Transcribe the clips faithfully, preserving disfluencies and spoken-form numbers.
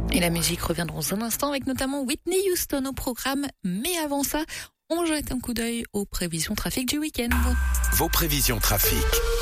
Et la musique revient dans un instant avec notamment Whitney Houston au programme. Mais avant ça, on jette un coup d'œil aux prévisions trafic du week-end. Vos prévisions trafic.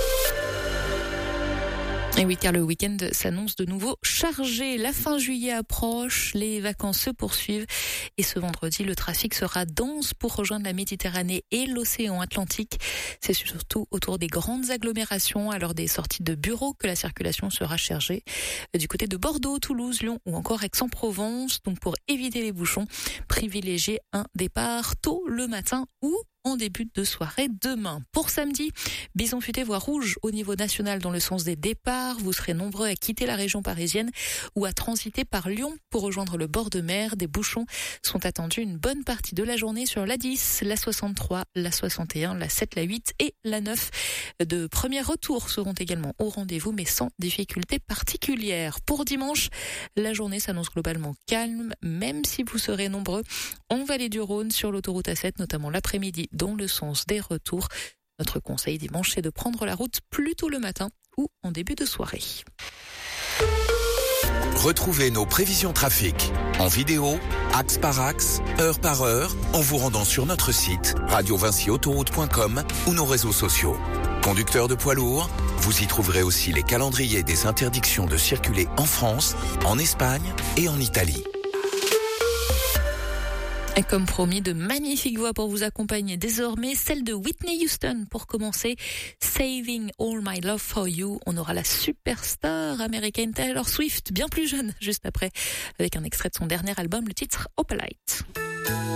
Et oui, car le week-end s'annonce de nouveau chargé. La fin juillet approche, les vacances se poursuivent. Et ce vendredi, le trafic sera dense pour rejoindre la Méditerranée et l'océan Atlantique. C'est surtout autour des grandes agglomérations, à l'heure des sorties de bureaux, que la circulation sera chargée. Du côté de Bordeaux, Toulouse, Lyon ou encore Aix-en-Provence. Donc pour éviter les bouchons, privilégiez un départ tôt le matin ou en début de soirée demain. Pour samedi, bison futé voie rouge au niveau national dans le sens des départs. Vous serez nombreux à quitter la région parisienne ou à transiter par Lyon pour rejoindre le bord de mer. Des bouchons sont attendus une bonne partie de la journée sur l'A dix, la soixante-trois, la soixante et un, la sept, la huit et la neuf. De premiers retours seront également au rendez-vous, mais sans difficulté particulière. Pour dimanche, la journée s'annonce globalement calme, même si vous serez nombreux en vallée du Rhône sur l'autoroute A sept, notamment l'après-midi, dans le sens des retours. Notre conseil dimanche, c'est de prendre la route plus tôt le matin ou en début de soirée. Retrouvez nos prévisions trafic en vidéo, axe par axe, heure par heure, en vous rendant sur notre site radio vinci autoroute point com ou nos réseaux sociaux. Conducteurs de poids lourds, vous y trouverez aussi les calendriers des interdictions de circuler en France, en Espagne et en Italie. Et comme promis, de magnifiques voix pour vous accompagner désormais, celle de Whitney Houston pour commencer, Saving All My Love For You. On aura la superstar américaine Taylor Swift, bien plus jeune, juste après, avec un extrait de son dernier album, le titre Opalite.